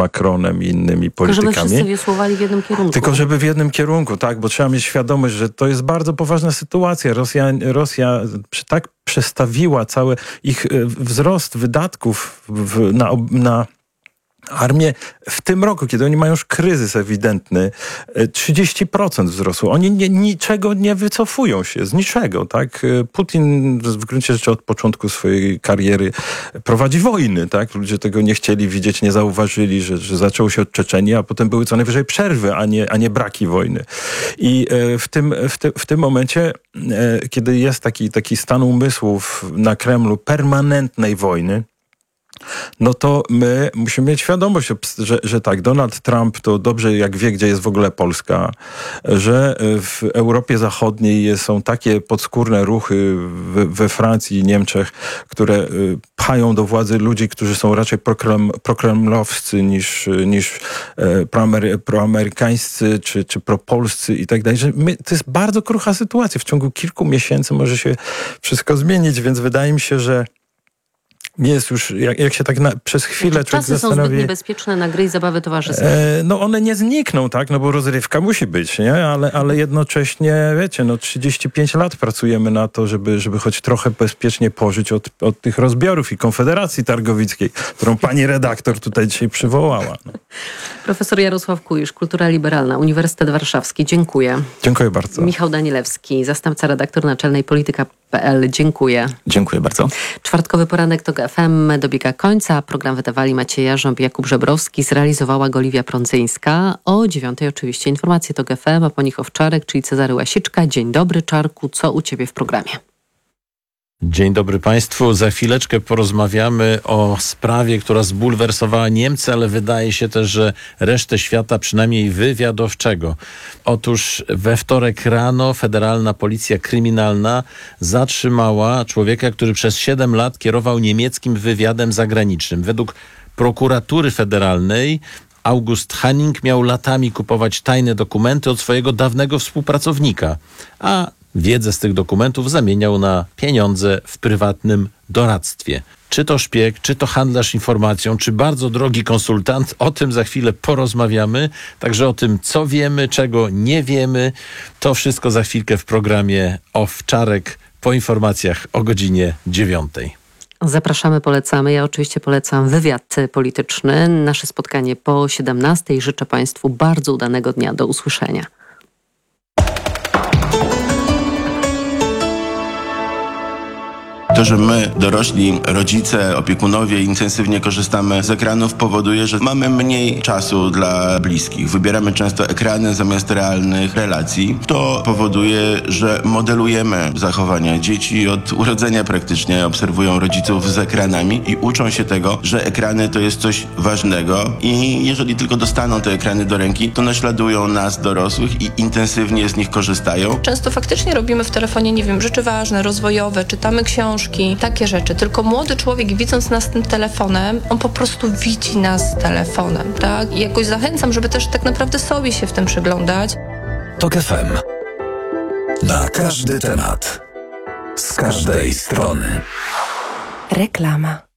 Macronem i innymi politykami. Tylko żeby wszyscy wiosłowali w jednym kierunku. Tylko żeby w jednym kierunku, tak, bo trzeba mieć świadomość, że to jest bardzo poważna sytuacja. Rosja tak przestawiła cały ich wzrost wydatków na armię w tym roku, kiedy oni mają już kryzys ewidentny, 30% wzrosło. Oni niczego nie wycofują się, z niczego, tak? Putin w gruncie rzeczy od początku swojej kariery prowadzi wojny, tak? Ludzie tego nie chcieli widzieć, nie zauważyli, że zaczęło się od Czeczenii, a potem były co najwyżej przerwy, a nie braki wojny. I w tym momencie, kiedy jest taki stan umysłów na Kremlu permanentnej wojny, no to my musimy mieć świadomość, że tak, Donald Trump to dobrze jak wie, gdzie jest w ogóle Polska, że w Europie Zachodniej są takie podskórne ruchy we Francji i Niemczech, które pchają do władzy ludzi, którzy są raczej prokremlowscy niż proamerykańscy czy propolscy i tak dalej. To jest bardzo krucha sytuacja. W ciągu kilku miesięcy może się wszystko zmienić, więc wydaje mi się, że nie jest już, jak się tak przez chwilę człowiek czasy zastanowi... są zbyt niebezpieczne na gry i zabawy towarzyskie. No one nie znikną, tak? No bo rozrywka musi być, nie? Ale jednocześnie, wiecie, 35 lat pracujemy na to, żeby choć trochę bezpiecznie pożyć od tych rozbiorów i Konfederacji Targowickiej, którą pani redaktor tutaj dzisiaj przywołała. No. Profesor Jarosław Kuisz, Kultura Liberalna, Uniwersytet Warszawski. Dziękuję. Dziękuję bardzo. Michał Danielewski, zastępca redaktor naczelnej Polityka.pl. Dziękuję. Dziękuję bardzo. Czwartkowy poranek TOK FM dobiega końca. Program wydawali Maciej Jarząb i Jakub Żebrowski. Zrealizowała go Oliwia Prądzyńska. O 9:00 oczywiście informacje TOK FM, a po nich Owczarek, czyli Cezary Łasiczka. Dzień dobry, Czarku. Co u ciebie w programie? Dzień dobry Państwu. Za chwileczkę porozmawiamy o sprawie, która zbulwersowała Niemcy, ale wydaje się też, że resztę świata, przynajmniej wywiadowczego. Otóż we wtorek rano Federalna Policja Kryminalna zatrzymała człowieka, który przez 7 lat kierował niemieckim wywiadem zagranicznym. Według prokuratury federalnej August Hanning miał latami kupować tajne dokumenty od swojego dawnego współpracownika, a wiedzę z tych dokumentów zamieniał na pieniądze w prywatnym doradztwie. Czy to szpieg, czy to handlarz informacją, czy bardzo drogi konsultant, o tym za chwilę porozmawiamy. Także o tym, co wiemy, czego nie wiemy, to wszystko za chwilkę w programie Owczarek po informacjach o godzinie 9:00. Zapraszamy, polecamy. Ja oczywiście polecam wywiad polityczny. Nasze spotkanie po 17:00. Życzę Państwu bardzo udanego dnia. Do usłyszenia. To, że my, dorośli, rodzice, opiekunowie intensywnie korzystamy z ekranów, powoduje, że mamy mniej czasu dla bliskich. Wybieramy często ekrany zamiast realnych relacji. To powoduje, że modelujemy zachowania. Dzieci od urodzenia praktycznie obserwują rodziców z ekranami i uczą się tego, że ekrany to jest coś ważnego i jeżeli tylko dostaną te ekrany do ręki, to naśladują nas, dorosłych, i intensywnie z nich korzystają. Często faktycznie robimy w telefonie, nie wiem, rzeczy ważne, rozwojowe, czytamy książki, takie rzeczy. Tylko młody człowiek, widząc nas tym telefonem, on po prostu widzi nas telefonem, tak? I jakoś zachęcam, żeby też tak naprawdę sobie się w tym przyglądać. TOK FM. Na każdy temat. Z każdej strony. Reklama.